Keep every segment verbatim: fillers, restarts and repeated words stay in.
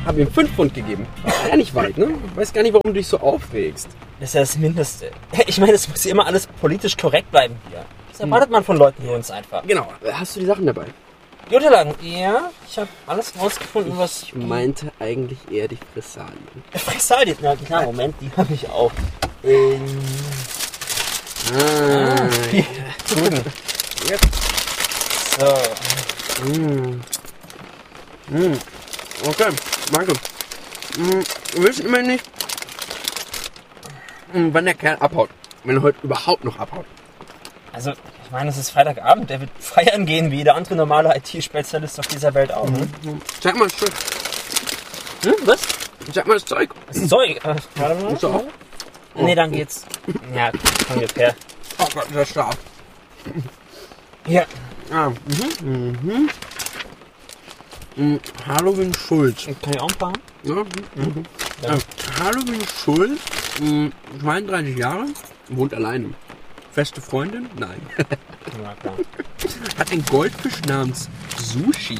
Hab ihm fünf Pfund gegeben. War ja nicht weit, ne? Ich weiß gar nicht, warum du dich so aufregst. Das ist ja das Mindeste. Ich meine, es muss ja immer alles politisch korrekt bleiben hier. Das erwartet man von Leuten wie uns einfach. Genau. Hast du die Sachen dabei? Die Unterlagen, ja. Ich habe alles rausgefunden, was... Ich meinte eigentlich eher die Fressalien. Fressalien? Na klar, Moment, die habe ich auch. Ähm... Ah, Hier, drüben. ja. So. Mm. Mm. Okay, danke. Mm. Wir wissen immer nicht, mm, wann der Kerl abhaut. Wenn er heute überhaupt noch abhaut. Also, ich meine, es ist Freitagabend. Der wird feiern gehen, wie jeder andere normale I T-Spezialist auf dieser Welt auch. Ne? Mhm. Zeig mal das Zeug. Hm, was? Zeig mal das Zeug. Das ist ein Zeug. Äh, warte mal. Ist auch. Nee, dann geht's. Ja, ungefähr. Oh Gott, der ist stark. Hier. Ah, mhm. Mhm. Mhm. Halloween Schulz. Kann ich auch ein paar? Ja. Mhm. Mhm. Ja. Halloween Schulz, mhm. zweiunddreißig Jahre, wohnt alleine. Feste Freundin? Nein. Ja, klar. Hat einen Goldfisch namens Sushi.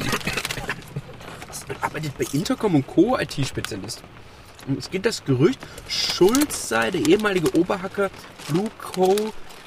Arbeitet bei Intercom und Co. I T-Spezialist. Und es geht das Gerücht, Schulz sei der ehemalige Oberhacker Blue Co.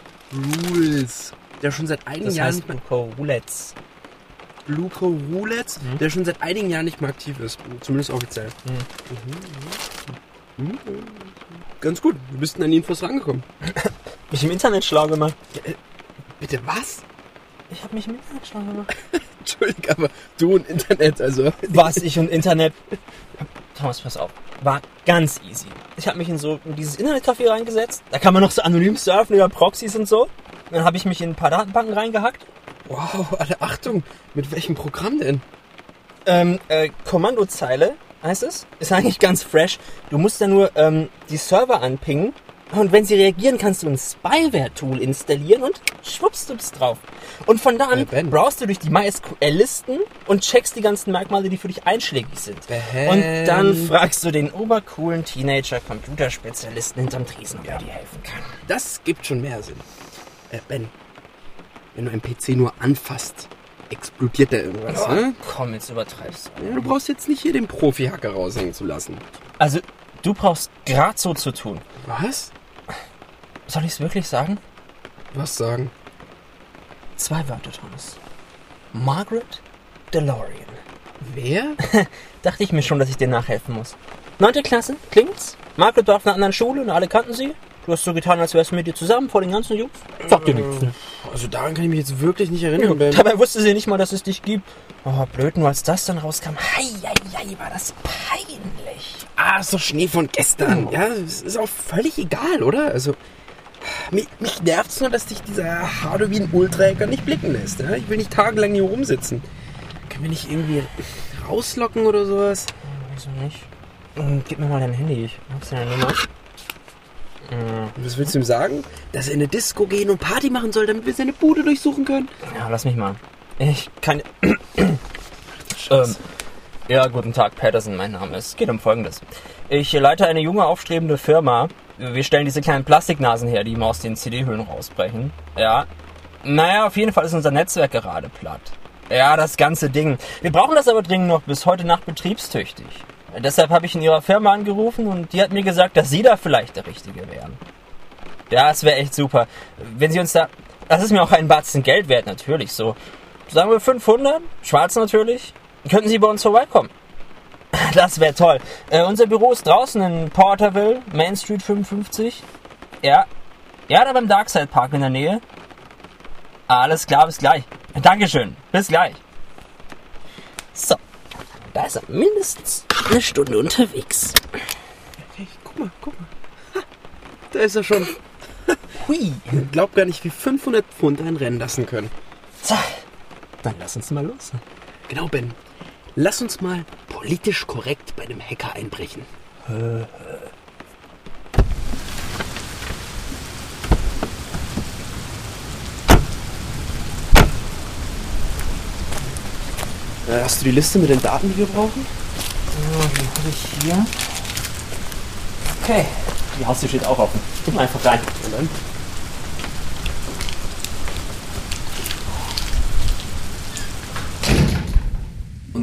Rules, der schon seit einigen Das Jahren heißt nicht mehr, Roulettes. Blue Co. Roulette, mhm. der schon seit einigen Jahren nicht mehr aktiv ist, zumindest offiziell. Mhm. Mhm. Mhm. Ganz gut, du bist an die Infos rangekommen. Mich im Internet schlau gemacht. Ja, äh, bitte was? Ich habe mich im Internet schlau gemacht. Entschuldigung, aber du und Internet, also... Was, ich und Internet? Thomas, pass auf. War ganz easy. Ich habe mich in so in dieses Internetcafé reingesetzt. Da kann man noch so anonym surfen über Proxys und so. Dann habe ich mich in ein paar Datenbanken reingehackt. Wow, alle Achtung. Mit welchem Programm denn? Ähm, äh, Kommandozeile heißt es. Ist eigentlich ganz fresh. Du musst da nur ähm, die Server anpingen. Und wenn sie reagieren, kannst du ein Spyware-Tool installieren und schwupps, du bist drauf. Und von da an äh, browst du durch die MySQL-Listen und checkst die ganzen Merkmale, die für dich einschlägig sind. Ben. Und dann fragst du den obercoolen Teenager-Computerspezialisten hinterm Tresen, ob er dir helfen kann. Das gibt schon mehr Sinn. Äh, Ben, wenn du einen P C nur anfasst, explodiert da irgendwas, Oh, ne? komm, jetzt übertreibst du. Ja, du brauchst jetzt nicht hier den Profi-Hacker raushängen zu lassen. Also, du brauchst grad so zu tun. Was? Soll ich es wirklich sagen? Was sagen? Zwei Wörter, Thomas. Margaret DeLorean. Wer? Dachte ich mir schon, dass ich dir nachhelfen muss. Neunte Klasse, klingt's? Margaret war auf einer anderen Schule und alle kannten sie. Du hast so getan, als wärst du mit dir zusammen vor den ganzen Jungs. Sagt dir nichts. Ne? Also daran kann ich mich jetzt wirklich nicht erinnern, Ben. Dabei wusste sie nicht mal, dass es dich gibt. Oh, blöd, nur als das dann rauskam. Hei, hei, hei, war das peinlich. Ah, ist doch Schnee von gestern. Ja, es ist auch völlig egal, oder? Also, mich, mich nervt's nur, dass dich dieser Halloween-Ultra-Hacker nicht blicken lässt. Ja? Ich will nicht tagelang hier rumsitzen. Können wir nicht irgendwie rauslocken oder sowas? Wieso nicht? Hm, gib mir mal dein Handy. Ich hab's deine Nummer. Hm. Was willst du ihm sagen? Dass er in eine Disco gehen und Party machen soll, damit wir seine Bude durchsuchen können? Ja, lass mich mal. Ich kann... ähm, ja, guten Tag, Patterson, mein Name ist. Es geht um Folgendes. Ich leite eine junge, aufstrebende Firma. Wir stellen diese kleinen Plastiknasen her, die immer aus den C D-Hüllen rausbrechen. Ja. Naja, auf jeden Fall ist unser Netzwerk gerade platt. Ja, das ganze Ding. Wir brauchen das aber dringend noch bis heute Nacht betriebstüchtig. Deshalb habe ich in ihrer Firma angerufen und die hat mir gesagt, dass sie da vielleicht der Richtige wären. Ja, es wäre echt super. Wenn sie uns da... Das ist mir auch ein Batzen Geld wert, natürlich so. Sagen wir fünfhundert, schwarz natürlich. Könnten Sie bei uns vorbeikommen? Das wäre toll. Äh, unser Büro ist draußen in Porterville, Main Street fünfundfünfzig. Ja. Ja, da beim Darkside Park in der Nähe. Alles klar, bis gleich. Dankeschön, bis gleich. So. Da ist er mindestens eine Stunde unterwegs. Hey, guck mal, guck mal. Ha, da ist er schon. Hui. Ich glaub gar nicht, wie fünfhundert Pfund einen rennen lassen können. So, dann lass uns mal los. Genau, Ben. Lass uns mal politisch korrekt bei einem Hacker einbrechen. Äh, Hast du die Liste mit den Daten, die wir brauchen? So, die habe ich hier. Okay, die Haustür steht auch offen. Gib mal einfach rein. Und dann?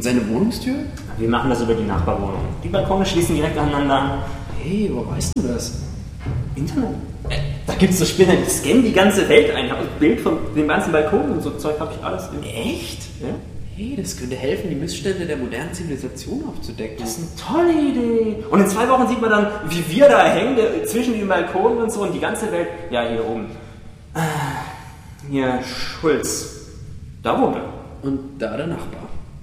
seine Wohnungstür? Wir machen das über die Nachbarwohnung. Die Balkone schließen direkt aneinander. Hey, wo weißt du das? Internet? Äh, da gibt's so Spinner, die scannen die ganze Welt ein. Ich habe ein Bild von dem ganzen Balkon und so Zeug habe ich alles. Echt? Ja? Hey, das könnte helfen, die Missstände der modernen Zivilisation aufzudecken. Das ist eine tolle Idee. Und in zwei Wochen sieht man dann, wie wir da hängen, zwischen den Balkonen und so und die ganze Welt. Ja, hier oben. Hier, Schulz. Da wohnt er. Und da der Nachbar.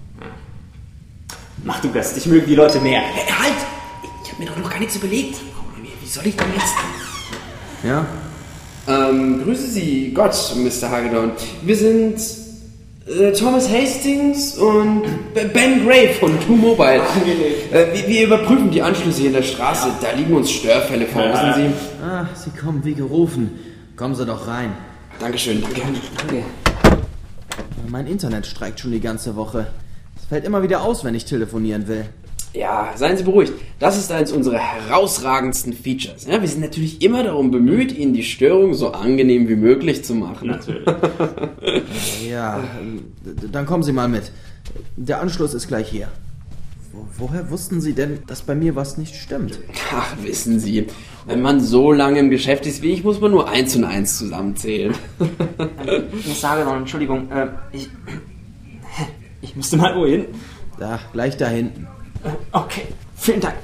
Mach du das, ich mögen die Leute mehr. Hey, halt! Ich habe mir doch noch gar nichts überlegt. Wie soll ich denn jetzt... Ja? Ähm, grüße Sie Gott, Mister Hagedorn. Wir sind äh, Thomas Hastings und Ben Gray von Two Mobile. Äh, wir, wir überprüfen die Anschlüsse hier in der Straße. Da liegen uns Störfälle vor, wissen Sie. Ah, Sie kommen wie gerufen. Kommen Sie doch rein. Dankeschön, danke. Danke. Mein Internet streikt schon die ganze Woche. Es fällt immer wieder aus, wenn ich telefonieren will. Ja, seien Sie beruhigt. Das ist eines unserer herausragendsten Features. Ja, wir sind natürlich immer darum bemüht, Ihnen die Störung so angenehm wie möglich zu machen. Natürlich. Ja, d- dann kommen Sie mal mit. Der Anschluss ist gleich hier. Wo, woher wussten Sie denn, dass bei mir was nicht stimmt? Ach, wissen Sie, wenn man so lange im Geschäft ist wie ich, muss man nur eins und eins zusammenzählen. Ich sage noch, Entschuldigung, äh, ich... Ich müsste mal wohin. Da, gleich da hinten. Okay, vielen Dank.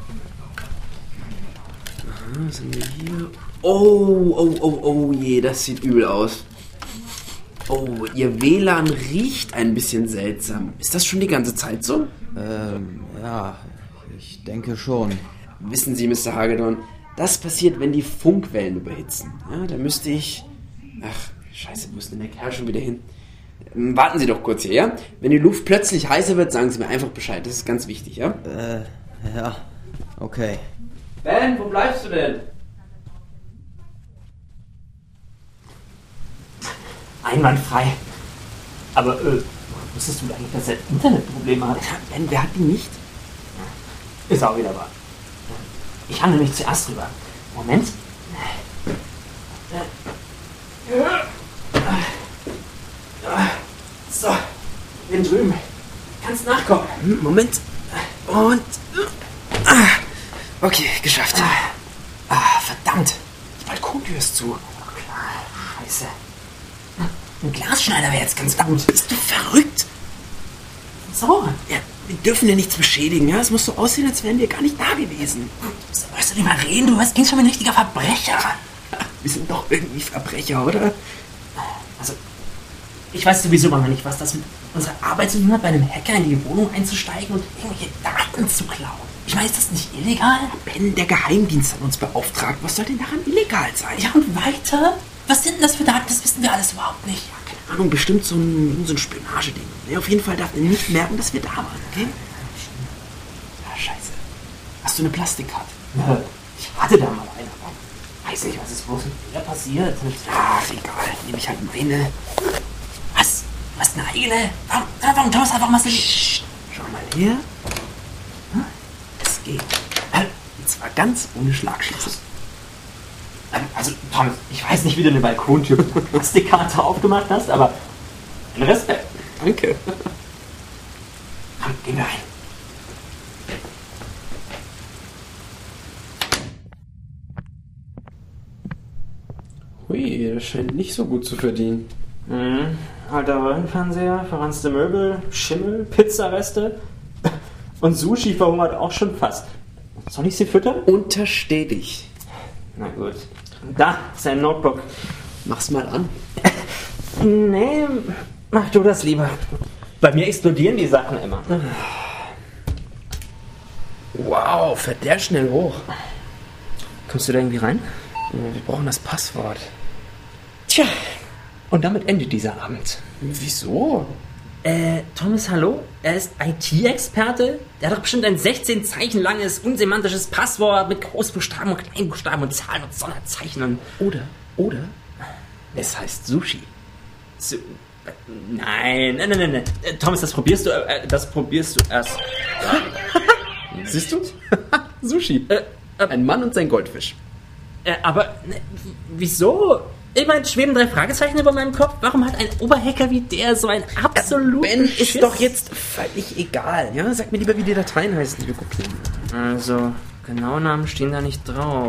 Was haben wir hier? Oh, oh, oh, oh je, das sieht übel aus. Oh, Ihr W L A N riecht ein bisschen seltsam. Ist das schon die ganze Zeit so? Ähm, ja, ich denke schon. Wissen Sie, Mister Hagedorn, das passiert, wenn die Funkwellen überhitzen. Ja, da müsste ich... Ach, scheiße, wo ist denn der Kerl schon wieder hin? Ähm, warten Sie doch kurz hier, ja? Wenn die Luft plötzlich heißer wird, sagen Sie mir einfach Bescheid. Das ist ganz wichtig, ja? Äh, ja, okay. Ben, wo bleibst du denn? Einwandfrei. Aber, äh, wusstest du eigentlich, dass er Internetprobleme hat? Ben, wer hat die nicht? Ist auch wieder wahr. Ich handle mich zuerst drüber. Moment. So, bin drüben. Kannst nachkommen. Moment. Und... Ah, okay, geschafft. Ah, verdammt. Die Balkontür ist zu. Scheiße. Ein Glasschneider wäre jetzt ganz gut. Bist du verrückt? So. Ja, wir dürfen ja nichts beschädigen, ja? Es muss so aussehen, als wären wir gar nicht da gewesen. Sollst du nicht mal reden? Du klingt schon wie ein richtiger Verbrecher. Wir sind doch irgendwie Verbrecher, oder? Also, ich weiß sowieso mal nicht, was das mit unserer Arbeit zu tun hat, bei einem Hacker in die Wohnung einzusteigen und irgendwelche Daten zu klauen. Ich meine, ist das nicht illegal? Ben, der Geheimdienst hat uns beauftragt. Was soll denn daran illegal sein? Ja, und weiter? Was sind denn das für Daten? Das wissen wir alles überhaupt nicht. Keine Ahnung, bestimmt so ein, so ein Spionageding. Nee, auf jeden Fall darf er nicht merken, dass wir da waren, okay? Ja, scheiße. Hast du eine Plastikkarte? Ich hatte da mal eine, aber weiß nicht, was ist bloß mit der passiert. Ach, egal. Nehme ich halt meine. Was? Was, eine eigene? Warum, warum Thomas, warum hast du die... Psst, schau mal her. Hm? Es geht. Und zwar ganz ohne Schlagschluss. Also, Thomas, ich weiß nicht, wie du eine Balkontür mit einer Plastikkarte aufgemacht hast, aber Respekt. Danke. Komm, gehen wir rein. Hui, das scheint nicht so gut zu verdienen. Mhm. Alter Röhrenfernseher, verranzte Möbel, Schimmel, Pizzareste und Sushi verhungert auch schon fast. Soll ich sie füttern? Untersteh dich. Na gut. Da, sein Notebook. Mach's mal an. Nee, mach du das lieber. Bei mir explodieren die Sachen immer. Wow, fährt der schnell hoch. Kommst du da irgendwie rein? Wir brauchen das Passwort. Tja, und damit endet dieser Abend. Wieso? Äh, Thomas, hallo? Er ist I T-Experte? Der hat doch bestimmt ein sechzehn Zeichen langes, unsemantisches Passwort mit Großbuchstaben und Kleinbuchstaben und Zahlen und Sonderzeichen und... Oder, oder, es heißt Sushi. Su nein, nein, nein, nein, nein. Äh, Thomas, das probierst du, äh, das probierst du erst. Siehst du? Sushi. Äh, äh, Ein Mann und sein Goldfisch. äh, aber, ne, wieso? Ich meine, schweben drei Fragezeichen über meinem Kopf. Warum hat ein Oberhacker wie der so ein absolut Ben, ist doch jetzt völlig egal. Ja, sag mir lieber, wie die Dateien heißen, die wir kopieren. Also, genaue Namen stehen da nicht drauf.